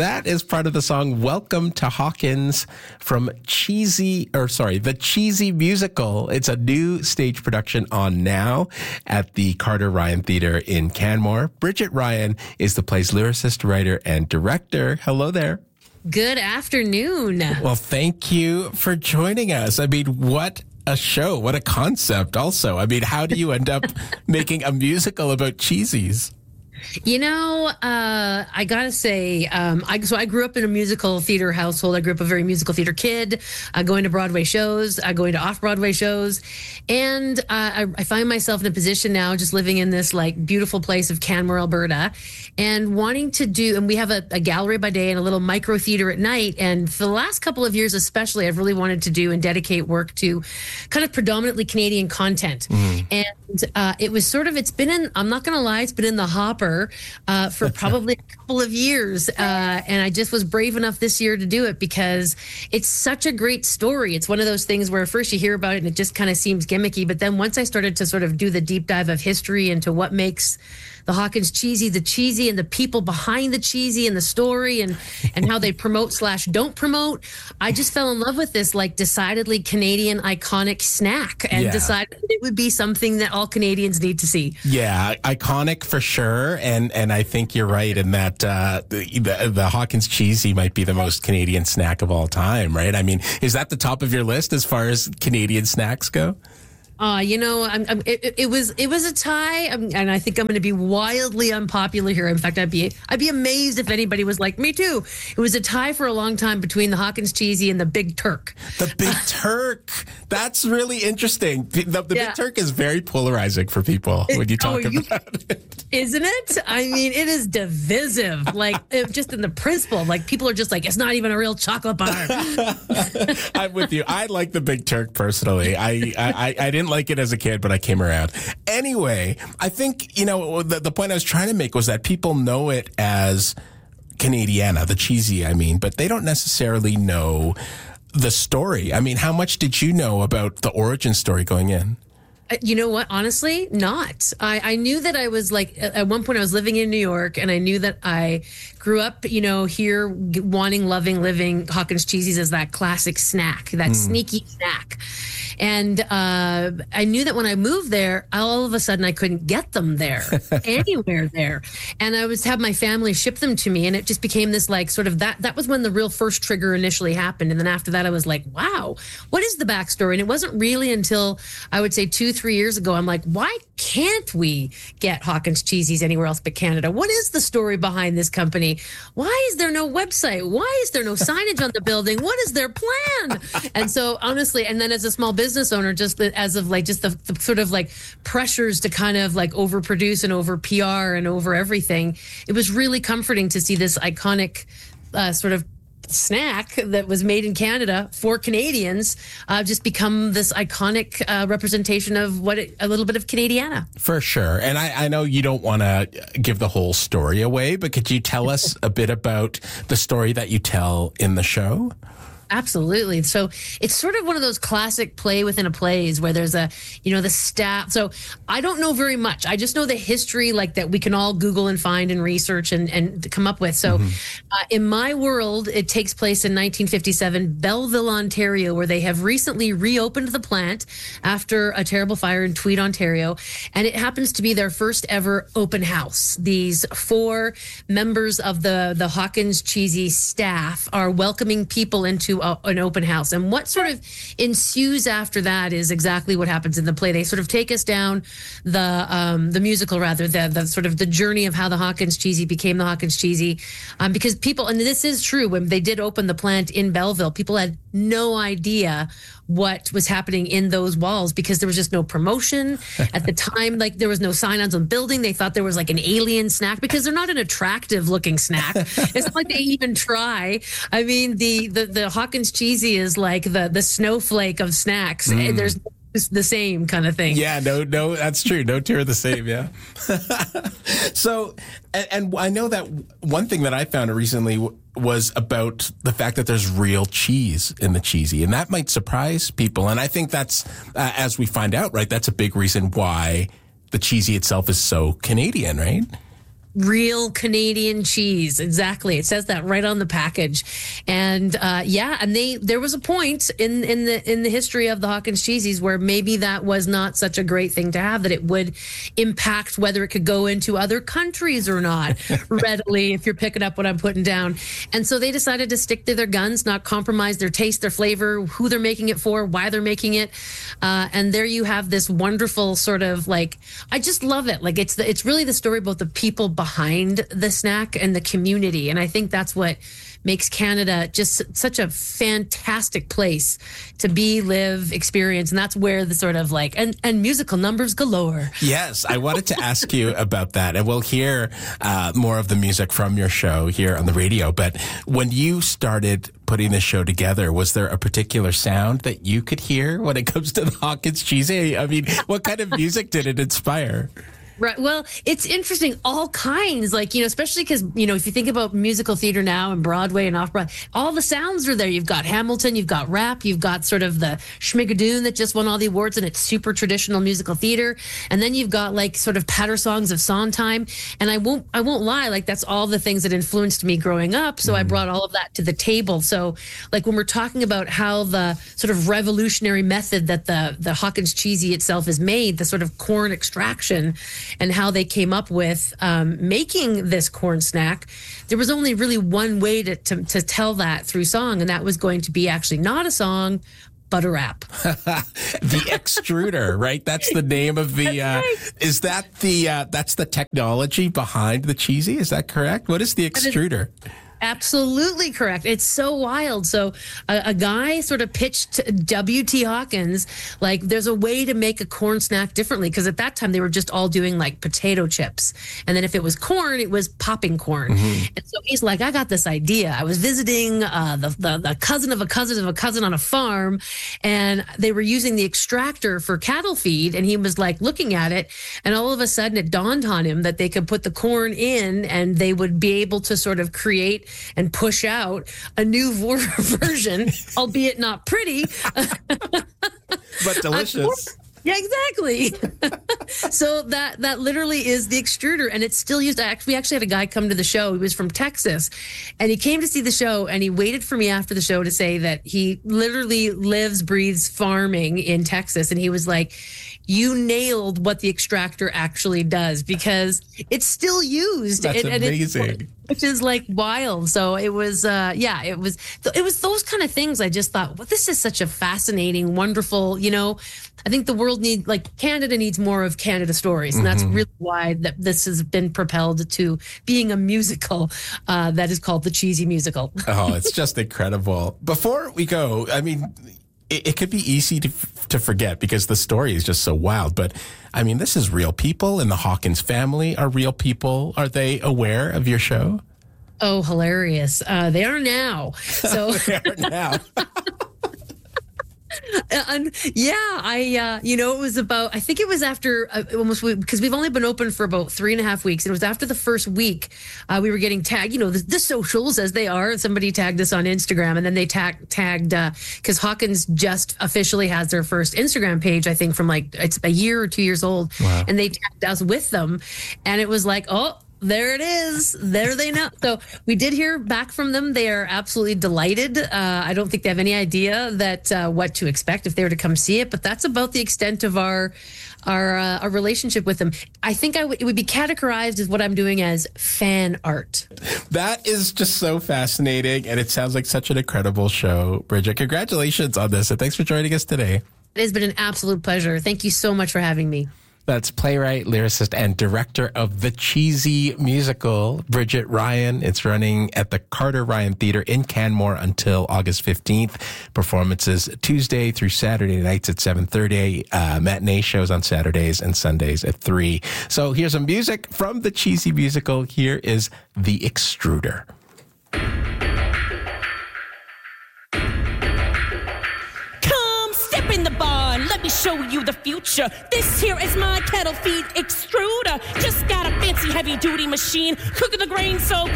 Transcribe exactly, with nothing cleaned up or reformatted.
That is part of the song Welcome to Hawkins from Cheesy, or sorry, The Cheesy Musical. It's a new stage production on now at the Carter Ryan Theatre in Canmore. Bridget Ryan is the play's lyricist, writer, and director. Hello there. Good afternoon. Well, thank you for joining us. I mean, what a show. What a concept also. I mean, how do you end up making a musical about cheesies? You know, uh, I gotta say, um, I, so I grew up in a musical theater household. I grew up a very musical theater kid, uh, going to Broadway shows, uh, going to off-Broadway shows. And uh, I, I find myself in a position now just living in this like beautiful place of Canmore, Alberta, and wanting to do, and we have a, a gallery by day and a little micro theater at night. And for the last couple of years especially, I've really wanted to do and dedicate work to kind of predominantly Canadian content. Mm. And uh, it was sort of, it's been in, I'm not gonna lie, it's been in the hopper Uh, for probably a couple of years. Uh, and I just was brave enough this year to do it because it's such a great story. It's one of those things where first you hear about it and it just kind of seems gimmicky. But then once I started to sort of do the deep dive of history into what makes the Hawkins cheesy, the cheesy, and the people behind the cheesy and the story and, and how they promote slash don't promote, I just fell in love with this like decidedly Canadian iconic snack and yeah. decided it would be something that all Canadians need to see. Yeah, iconic for sure. And and I think you're right in that uh, the, the, the Hawkins cheesy might be the most Canadian snack of all time, right? I mean, is that the top of your list as far as Canadian snacks go? Uh, you know, I'm, I'm, it, it was it was a tie, I'm, and I think I'm going to be wildly unpopular here. In fact, I'd be I'd be amazed if anybody was like, me too. It was a tie for a long time between the Hawkins cheesy and the Big Turk. The Big Turk. That's really interesting. The, the yeah. Big Turk is very polarizing for people it, when you talk oh, you, about it. Isn't it? I mean, it is divisive. Like, it, just in the principle. Like, people are just like, it's not even a real chocolate bar. I'm with you. I like the Big Turk personally. I, I, I didn't like it as a kid, but I came around. Anyway, I think, you know, the, the point I was trying to make was that people know it as Canadiana, the cheesy, I mean, but they don't necessarily know the story. I mean, how much did you know about the origin story going in? You know what? Honestly, not. I, I knew that I was like, at one point I was living in New York and I knew that I grew up, you know, here wanting, loving, living Hawkins cheesies as that classic snack, that mm. sneaky snack. And uh, I knew that when I moved there, all of a sudden I couldn't get them there, anywhere there. And I was have my family ship them to me. And it just became this like sort of that, that was when the real first trigger initially happened. And then after that, I was like, wow, what is the backstory? And it wasn't really until I would say two, three years ago, I'm like, why can't we get Hawkins cheesies anywhere else but Canada? What is the story behind this company? Why is there no website? Why is there no signage on the building? What is their plan? And so honestly, and then as a small business owner, just the, as of like, just the, the sort of like pressures to kind of like overproduce and over P R and over everything, it was really comforting to see this iconic uh, sort of snack that was made in Canada for Canadians uh, just become this iconic uh, representation of what it, a little bit of Canadiana. For sure. And I, I know you don't want to give the whole story away, but could you tell us a bit about the story that you tell in the show? Absolutely. So it's sort of one of those classic play within a plays where there's a, you know, the staff. So I don't know very much. I just know the history like that we can all Google and find and research and, and come up with. So mm-hmm. uh, in my world, it takes place in nineteen fifty-seven, Belleville, Ontario, where they have recently reopened the plant after a terrible fire in Tweed, Ontario. And it happens to be their first ever open house. These four members of the, the Hawkins cheesy staff are welcoming people into a, an open house. And what sort of ensues after that is exactly what happens in the play. They sort of take us down the um, the musical, rather, the, the sort of the journey of how the Hawkins cheesy became the Hawkins cheesy. Um, because people, and this is true, when they did open the plant in Belleville, people had no idea what was happening in those walls because there was just no promotion at the time. Like there was no sign-ons on the building. They thought there was like an alien snack because they're not an attractive looking snack. It's not like they even try. I mean, the, the, the Hawkins cheesy is like the, the snowflake of snacks. Mm. There's the same kind of thing. Yeah, no, no, that's true. No two are the same. Yeah. So, and, and I know that one thing that I found recently w- was about the fact that there's real cheese in the cheesy, and that might surprise people. And I think that's, uh, as we find out, right, that's a big reason why the cheesy itself is so Canadian, right? real Canadian cheese. Exactly. It says that right on the package. And uh, yeah, and they there was a point in in the in the history of the Hawkins Cheesies where maybe that was not such a great thing to have, that it would impact whether it could go into other countries or not readily, if you're picking up what I'm putting down. And so they decided to stick to their guns, not compromise their taste, their flavor, who they're making it for, why they're making it. Uh, and there you have this wonderful sort of like, I just love it. Like it's the, it's really the story about the people behind the snack and the community. And I think that's what makes Canada just such a fantastic place to be, live, experience. And that's where the sort of like, and, and musical numbers galore. Yes, I wanted to ask you about that. And we'll hear uh, more of the music from your show here on the radio. But when you started putting this show together, was there a particular sound that you could hear when it comes to the Hawkins Cheesy? I mean, what kind of music did it inspire? Right. Well, it's interesting. All kinds, like, you know, especially because, you know, if you think about musical theater now and Broadway and off Broadway, all the sounds are there. You've got Hamilton, you've got rap, you've got sort of the Schmigadoon that just won all the awards, and it's super traditional musical theater. And then you've got like sort of patter songs of Sondheim. And I won't, I won't lie, like that's all the things that influenced me growing up. So mm. I brought all of that to the table. So like when we're talking about how the sort of revolutionary method that the, the Hawkins Cheesy itself is made, the sort of corn extraction, and how they came up with um, making this corn snack, there was only really one way to, to to tell that through song, and that was going to be actually not a song, but a rap. The extruder, right? That's the name of the. Uh, right. Is that the uh, that's the technology behind the Cheesy? Is that correct? What is the extruder? Absolutely correct. It's so wild. So a, a guy sort of pitched W T Hawkins, like there's a way to make a corn snack differently, because at that time they were just all doing like potato chips. And then if it was corn, it was popping corn. Mm-hmm. And so he's like, I got this idea. I was visiting uh, the, the, the cousin of a cousin of a cousin on a farm, and they were using the extractor for cattle feed. And he was like looking at it, and all of a sudden it dawned on him that they could put the corn in and they would be able to sort of create and push out a new version, albeit not pretty, but delicious. Yeah, exactly. So that that literally is the extruder, and it's still used. We actually had a guy come to the show. He was from Texas, and he came to see the show, and he waited for me after the show to say that he literally lives, breathes farming in Texas, and he was like, you nailed what the extractor actually does, because it's still used. That's and, amazing. And it's, which is like wild. So it was, uh, yeah, it was, it was those kind of things. I just thought, well, this is such a fascinating, wonderful, you know, I think the world needs, like Canada needs more of Canada stories. And that's mm-hmm. really why that this has been propelled to being a musical uh, that is called the Cheesy Musical. Oh, it's just incredible. Before we go, I mean, it, it could be easy to to forget because the story is just so wild. But I mean, this is real people, and the Hawkins family are real people. Are they aware of your show? Oh, hilarious. Uh, they are now. So they are now. And yeah, I, uh, you know, it was about, I think it was after uh, almost, because we've only been open for about three and a half weeks. And it was after the first week, uh, we were getting tagged, you know, the, the socials as they are. Somebody tagged us on Instagram, and then they tag, tagged, because uh, Hawkins just officially has their first Instagram page, I think from like, it's a year or two years old. Wow. And they tagged us with them. And it was like, oh, there it is. There they know. So we did hear back from them. They are absolutely delighted. Uh, I don't think they have any idea that uh, what to expect if they were to come see it. But that's about the extent of our our uh, our relationship with them. I think I w- it would be categorized as what I'm doing as fan art. That is just so fascinating, and it sounds like such an incredible show, Bridget. Congratulations on this, and thanks for joining us today. It has been an absolute pleasure. Thank you so much for having me. That's playwright, lyricist, and director of The Cheesy Musical, Bridget Ryan. It's running at the Carter Ryan Theater in Canmore until August fifteenth. Performances Tuesday through Saturday nights at seven thirty. Uh, matinee shows on Saturdays and Sundays at three. So here's some music from The Cheesy Musical. Here is The Extruder. In the bar, let me show you the future. This here is my kettle feed extruder. Just got a fancy heavy duty machine, cooking the grain so